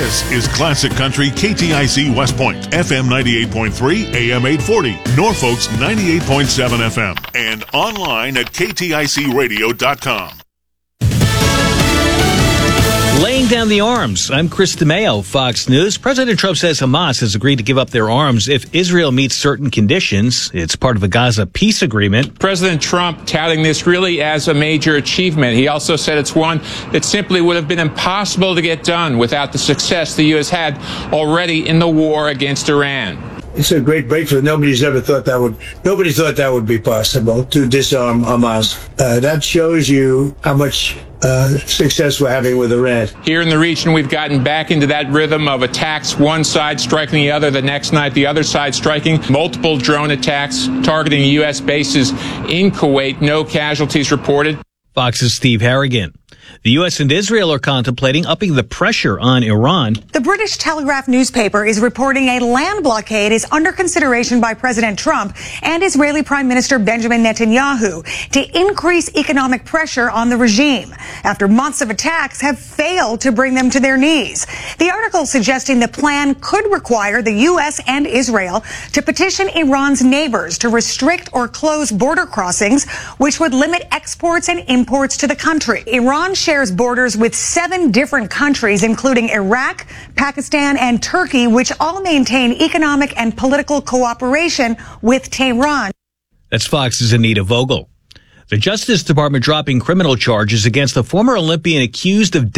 This is Classic Country KTIC West Point, FM 98.3, AM 840, Norfolk's 98.7 FM, and online at kticradio.com. Laying down the arms. I'm Chris DeMeo, Fox News. President Trump says Hamas has agreed to give up their arms if Israel meets certain conditions. It's part of the Gaza peace agreement. President Trump touting this really as a major achievement. He also said it's one that simply would have been impossible to get done without the success the U.S. had already in the war against Iran. It's a great breakthrough. Nobody thought that would be possible to disarm Hamas. That shows you how much success we're having with Iran. Here in the region, we've gotten back into that rhythm of attacks, one side striking the other, the next night the other side striking. Multiple drone attacks targeting U.S. bases in Kuwait. No casualties reported. Fox's Steve Harrigan. The U.S. and Israel are contemplating upping the pressure on Iran. The British Telegraph newspaper is reporting a land blockade is under consideration by President Trump and Israeli Prime Minister Benjamin Netanyahu to increase economic pressure on the regime after months of attacks have failed to bring them to their knees. The article suggesting the plan could require the U.S. and Israel to petition Iran's neighbors to restrict or close border crossings, which would limit exports and imports to the country. Iran shares borders with 7 different countries, including Iraq, Pakistan, and Turkey, which all maintain economic and political cooperation with Tehran. That's Fox's Anita Vogel. The Justice Department dropping criminal charges against the former Olympian accused of